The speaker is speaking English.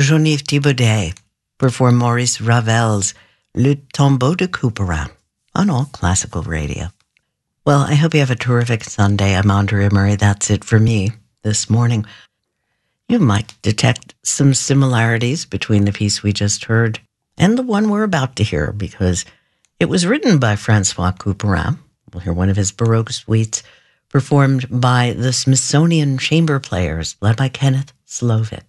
Jean-Yves Thibaudet performed Maurice Ravel's Le Tombeau de Couperin on All Classical Radio. Well, I hope you have a terrific Sunday. I'm Andrea Murray. That's it for me this morning. You might detect some similarities between the piece we just heard and the one we're about to hear, because it was written by Francois Couperin. We'll hear one of his Baroque suites performed by the Smithsonian Chamber Players, led by Kenneth Slovik.